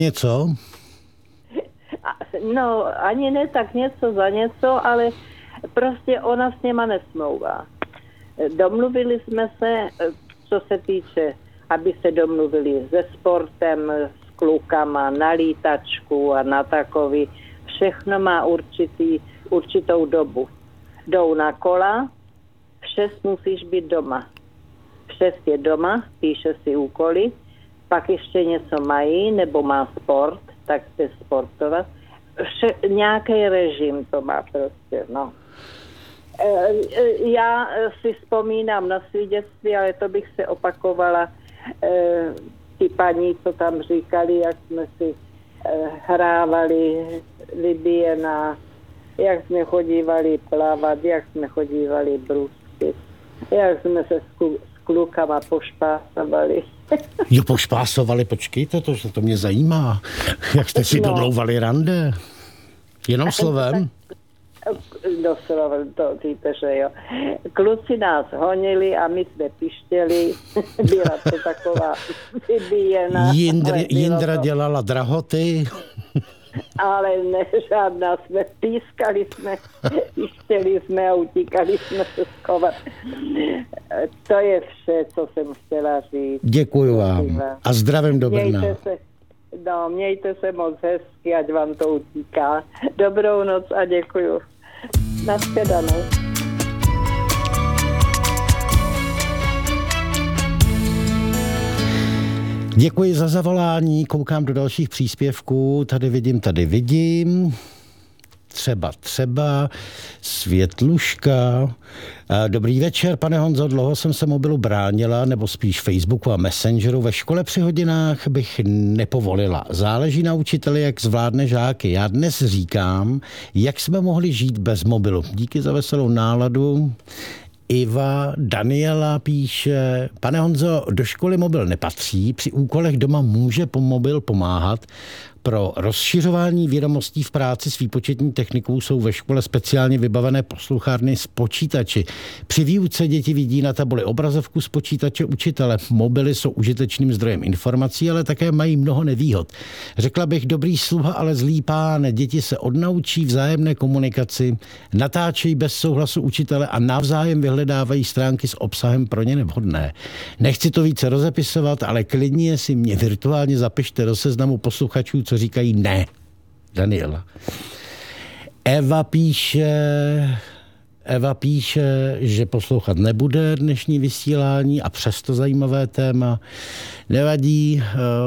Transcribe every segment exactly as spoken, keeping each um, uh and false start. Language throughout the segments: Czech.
něco? No, ani ne tak něco za něco, ale prostě ona s něma nesmlouvá. Domluvili jsme se, co se týče, aby se domluvili se sportem, s klukama, na lítačku a na takový. Všechno má určitý, určitou dobu. Jdou na kola, v šest musíš být doma. V šest je doma, píše si úkoly, pak ještě něco mají, nebo má sport, tak chce sportovat. Vše, nějaký režim to má prostě, no. E, já si vzpomínám na svý dětství, ale to bych se opakovala. E, ty paní, co tam říkali, jak jsme si e, hrávali Libiena, jak jsme chodívali plavat, jak jsme chodívali brusky, jak jsme se s, klu, s klukama pošpásovali. Jo, pošpásovali, počkejte, to, to mě zajímá. Jak jste si no. domlouvali rande? Jenom slovem? Doslova, to víte, že jo. Kluci nás honili a my jsme pištěli. Byla to taková vybíjená. Jindr, Jindra to... dělala drahoty. Ale ne, žádná jsme pískali jsme, pištěli jsme a utíkali jsme se schovat. To je vše, co jsem chtěla říct. Děkuju vám. A zdravím do Brna. Mějte se, no, mějte se moc hezky, ať vám to utíká. Dobrou noc a děkuju. Nashledanou. Děkuji za zavolání, koukám do dalších příspěvků, tady vidím, tady vidím, třeba, třeba, Světluška. Dobrý večer, pane Honzo, dlouho jsem se mobilu bránila, nebo spíš Facebooku a Messengeru. Ve škole při hodinách bych nepovolila. Záleží na učiteli, jak zvládne žáky. Já dnes říkám, jak jsme mohli žít bez mobilu. Díky za veselou náladu. Iva, Daniela píše, pane Honzo, do školy mobil nepatří, při úkolech doma může po mobil pomáhat. Pro rozšiřování vědomostí v práci s výpočetní technikou jsou ve škole speciálně vybavené posluchárny s počítači. Při výuce děti vidí na tabuli obrazovku z počítače učitele. Mobily jsou užitečným zdrojem informací, ale také mají mnoho nevýhod. Řekla bych, dobrý sluha, ale zlý pán. Děti se odnaučí vzájemné komunikaci, natáčejí bez souhlasu učitele a navzájem vyhledávají stránky s obsahem pro ně nevhodné. Nechci to více rozepisovat, ale klidně si mě virtuálně zapište do seznamu posluchačů, co říkají ne. Daniela. Eva píše, Eva píše, že poslouchat nebude dnešní vysílání a přesto zajímavé téma. Nevadí,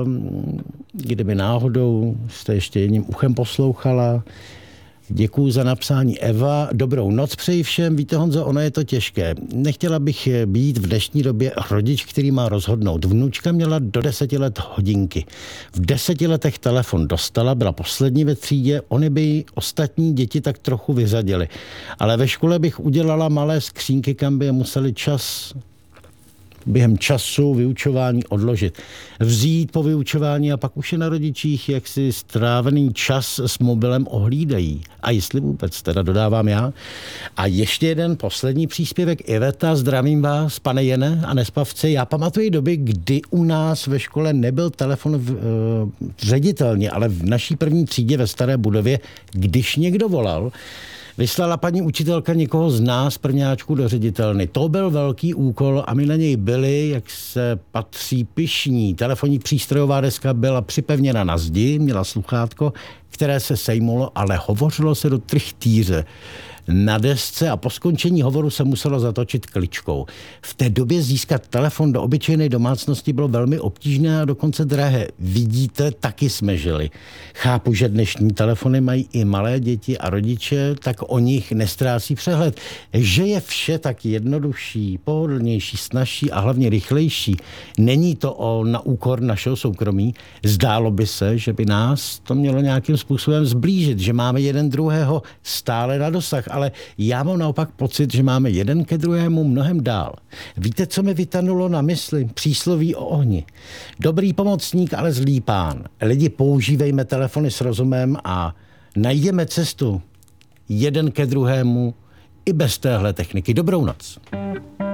kdyby náhodou jste ještě jedním uchem poslouchala. Děkuju za napsání Eva. Dobrou noc přeji všem. Víte, Honzo, ono je to těžké. Nechtěla bych být v dnešní době rodič, který má rozhodnout. Vnučka měla do deseti let hodinky. V deseti letech telefon dostala, byla poslední ve třídě, oni by ostatní děti tak trochu vyřadili. Ale ve škole bych udělala malé skřínky, kam by je museli čas... během času vyučování odložit. Vzít po vyučování a pak už je na rodičích, jak si strávený čas s mobilem ohlídají. A jestli vůbec, teda dodávám já. A ještě jeden poslední příspěvek. Iveta, zdravím vás, pane Jene a Nespavci. Já pamatuji doby, kdy u nás ve škole nebyl telefon v, uh, ředitelně, ale v naší první třídě ve staré budově, když někdo volal, vyslala paní učitelka někoho z nás, prvňáčku, do ředitelny. To byl velký úkol a my na něj byli, jak se patří, pyšní. Telefonní přístrojová deska byla připevněna na zdi, měla sluchátko, které se sejmulo, ale hovořilo se do trichtýře na desce a po skončení hovoru se muselo zatočit kličkou. V té době získat telefon do obyčejné domácnosti bylo velmi obtížné a dokonce drahé. Vidíte, taky jsme žili. Chápu, že dnešní telefony mají i malé děti a rodiče, tak o nich nestrácí přehled. Že je vše tak jednodušší, pohodlnější, snazší a hlavně rychlejší. Není to o, na úkor našeho soukromí. Zdálo by se, že by nás to mělo nějakým způsobem zblížit, že máme jeden druhého stále na dosah, ale já mám naopak pocit, že máme jeden ke druhému mnohem dál. Víte, co mi vytanulo na mysli? Přísloví o ohni. Dobrý pomocník, ale zlý pán. Lidi, používejme telefony s rozumem a najdeme cestu jeden ke druhému i bez téhle techniky. Dobrou noc.